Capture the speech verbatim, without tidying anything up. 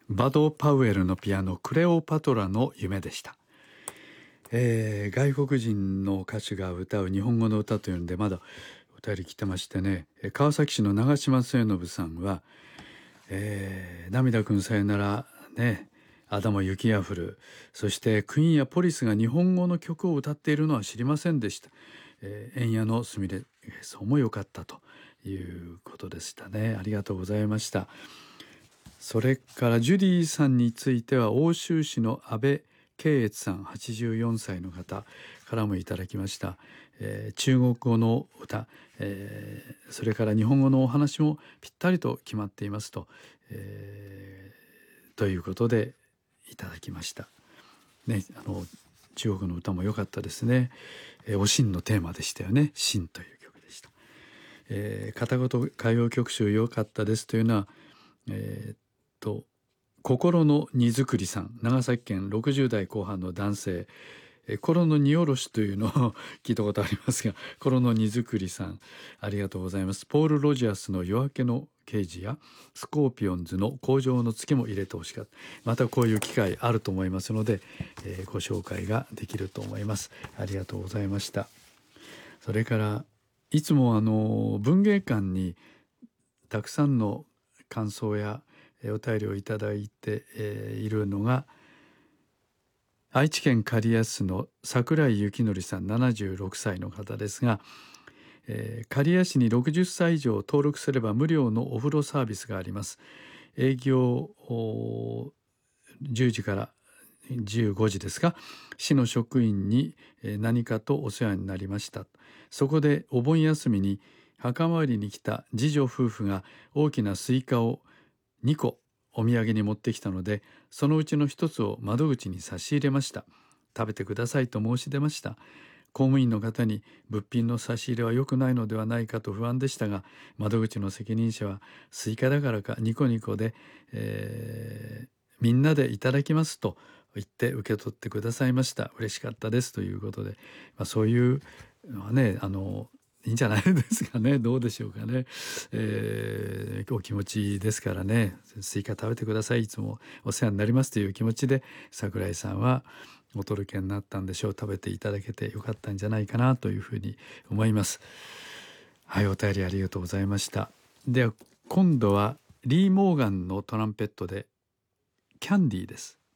バド・パウエルのピアノクレオパトラの夢でした。えー、外国人の歌手が歌う日本語の歌というのでまだお便り来てましてね、川崎市の長嶋末信さんは、えー、涙くんさよならね、アダモ雪が降る、そしてクイーンやポリスが日本語の曲を歌っているのは知りませんでした。えー、円谷のすみれそうも良かったということでしたね。ありがとうございました。それからジュディさんについては奥州市の安倍慶越さんはちじゅうよんさいの方からもいただきました。えー、中国語の歌、えー、それから日本語のお話もぴったりと決まっていますと、えー、ということでいただきました。ね、あの中国の歌も良かったですね。えー、おしんのテーマでしたよね。しんという曲でした。えー、片言歌謡曲集良かったですというのは、えー、っと心の荷造りさん、長崎県ろくじゅう代後半の男性、え心の荷下ろしというのを聞いたことありますが、心の荷造りさんありがとうございます。ポール・ロジャースの夜明けの刑事やスコーピオンズの工場の月も入れてほしかった。またこういう機会あると思いますので、えー、ご紹介ができると思います。ありがとうございました。それからいつもあの文芸館にたくさんの感想やお便りをいただいているのが愛知県刈谷市の櫻井幸則さんななじゅうろくさいの方ですが、えー、刈谷市にろくじゅっさい以上登録すれば無料のお風呂サービスがあります。営業じゅうじからじゅうごじですが、市の職員に何かとお世話になりました。そこでお盆休みに墓参りに来た次女夫婦が大きなスイカをにこお土産に持ってきたので、そのうちの一つを窓口に差し入れました。食べてくださいと申し出ました。公務員の方に物品の差し入れは良くないのではないかと不安でしたが、窓口の責任者はスイカだからかニコニコで、えー、みんなでいただきますと言って受け取ってくださいました。嬉しかったですということで、まあ、そういうのはね、あのいいんじゃないですかね。どうでしょうかね。えー、お気持ちですからね。スイカ食べてください。いつもお世話になりますという気持ちで櫻井さんはお届けになったんでしょう。食べていただけてよかったんじゃないかなというふうに思います。はい、お便りありがとうございました。では今度はリー・モーガンのトランペットでキャンディーです。